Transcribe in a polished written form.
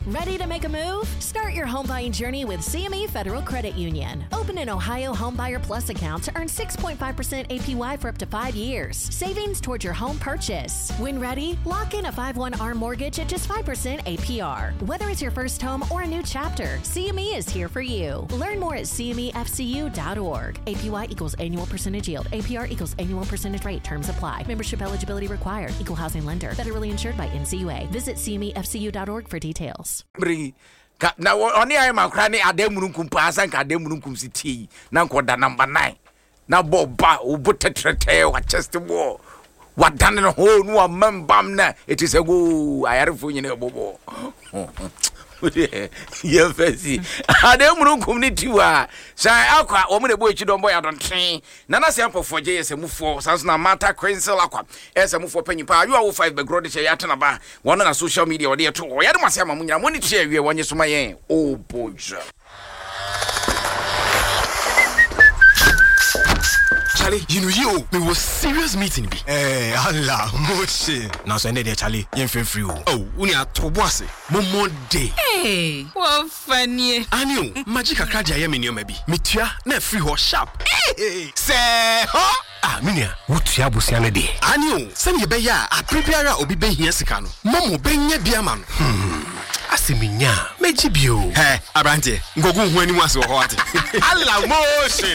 Ready to make a move? Start your home buying journey with CME Federal Credit Union. Open an Ohio Homebuyer Plus account to earn 6.5% APY for up to 5 years. Savings towards your home purchase. When ready, lock in a 5/1 ARM mortgage at just 5% APR. Whether it's your first home or a new chapter, CME is here for you. Learn more at cmefcu.org. APY equals annual percentage yield. APR equals annual percentage rate. Terms apply. Membership eligibility required. Equal housing lender. Federally insured by NCUA. Visit cmefcu.org for details. Now, only I am a cranny at Demunum Pass and Kademunum City. Now, number 9. Now, Boba, Ubutetrete, what just the war. What done in a whole new bamna? It is a woo. I have in a bobo. Yeah, fancy. Ademunum community. Say, Alqua, Omen boy, you don't boy, I don't train. Nana sample for JS and move for Sansna Mata, Cransel Aqua, as a move for Penny Power. You are 5 Begrodish Yatanaba, one on a social media or there too. I don't want to money to share you one year to my oh, boy. Charlie, you know you, we was serious meeting be. Allah, moche. Now send it there, Charlie. You feel free. Oh, we are to boss. Momo day. Hey, what funny. Anio, magic a card I am in your maybe. Mitia, na free or sharp. Hey, say, huh? Ah, Minia, what ya busiane day. Anio, send your beya, a prepare or be here Sicano. Momo benye biaman. Asiminya, Mejibio. Hey, Abante, go when you want so hot. Allah, moche.